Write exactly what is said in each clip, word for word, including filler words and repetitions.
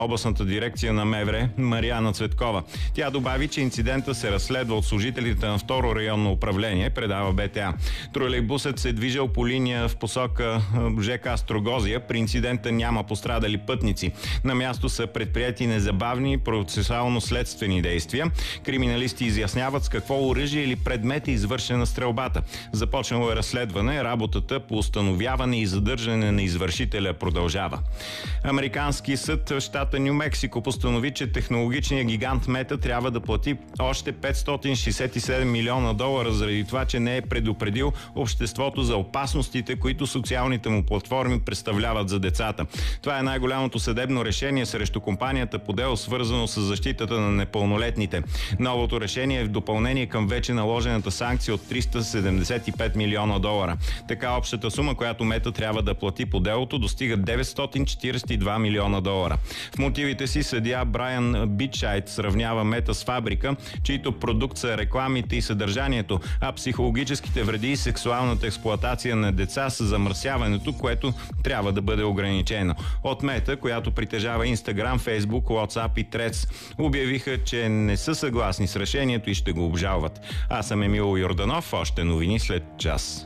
областната дирекция на МВР Мариана Цветкова. Тя добави, че инцидента се разследва от служителите на второ районно управление, предава БТА. Тролейбусът се движил по линия в посока ЖК Строгозия. При инцидента няма пострадали пътници. На място са предприяти незабавни процесуално-следствени действия. Криминалисти изясняват с какво оръжие или предмет е извършена стрелбата. Започнало е разследване. Работата по установяване и задържане на извършителя продължава. Американски съд в щата Ню Мексико постанови, че технологичният гигант Мета трябва да плати още петстотин шейсет и седем милиона долара заради това, че не е предупредил обществото за опасностите, които социалните му платформи представляват за децата. Това е най-голямото съдебно решение срещу компанията по дело, свързано с защитата на непълнолетните. Новото решение е в допълнение към вече наложената санкция от триста седемдесет и пет милиона долара. Така общата сума, която Мета трябва да плати по делото, достига деветстотин четиридесет и два милиона долара. В мотивите си съдия Брайан Бичайт сравнява Мета с фабрика, чието продукт са рекламите и съдържанието, а психологическите вреди и сексуалната експлоатация на деца с замърсяването, което трябва да бъде ограничено. От Мета, която притежава Instagram, Facebook, WhatsApp и Threads, обявиха, че не са съгласни с решението и ще го обжалват. Аз съм Емил Йорданов, още новини след час.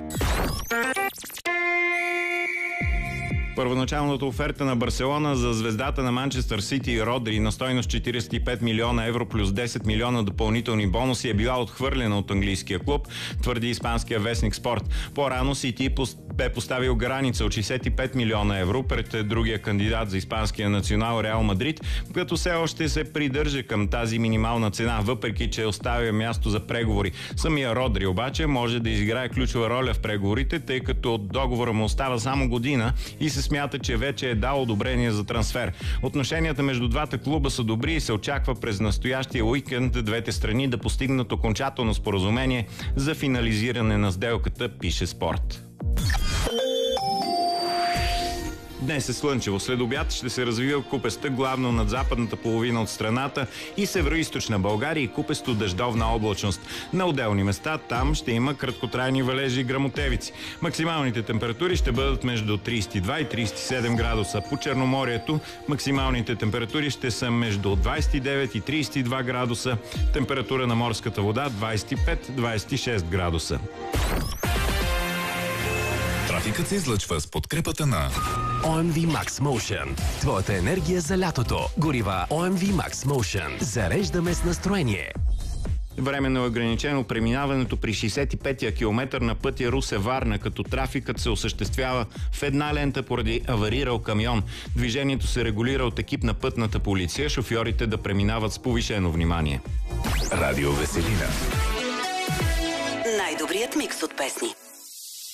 Първоначалната оферта на Барселона за звездата на Манчестър Сити Родри на стойност четиридесет и пет милиона евро плюс десет милиона допълнителни бонуси е била отхвърлена от английския клуб, твърди испанския вестник Спорт. По-рано Сити бе поставил граница от шейсет и пет милиона евро пред другия кандидат за испанския национал Реал Мадрид, като все още се придържа към тази минимална цена, въпреки че оставя място за преговори. Самия Родри обаче може да изиграе ключова роля в преговорите, тъй като от договора му остава само година и се смята, че вече е дал одобрение за трансфер. Отношенията между двата клуба са добри и се очаква през настоящия уикенд двете страни да постигнат окончателно споразумение за финализиране на сделката, пише Спорт. Днес е слънчево. След обяд ще се развива купеста главно над западната половина от страната и североизточна България и купесто дъждовна облачност. На отделни места там ще има краткотрайни валежи и гръмотевици. Максималните температури ще бъдат между тридесет и два и тридесет и седем градуса. По Черноморието максималните температури ще са между двадесет и девет и тридесет и два градуса. Температура на морската вода двадесет и пет до двадесет и шест градуса. Трафикът се излъчва с подкрепата на О Ем Ви Max Motion. Твоята енергия за лятото. Горива О Ем Ви Max Motion. Зареждаме с настроение. Временно е ограничено преминаването при шейсет и петия километър на пътя Русе-Варна, като трафикът се осъществява в една лента поради аварирал камион. Движението се регулира от екип на пътната полиция, шофьорите да преминават с повишено внимание. Радио Веселина. Най-добрият микс от песни.